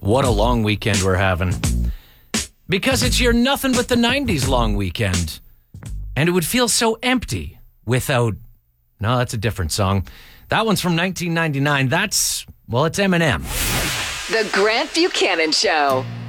What a long weekend we're having. Because it's your nothing but the 90s long weekend. And it would feel so empty without... No, that's a different song. That one's from 1999. It's Eminem. The Grant Buchanan Show.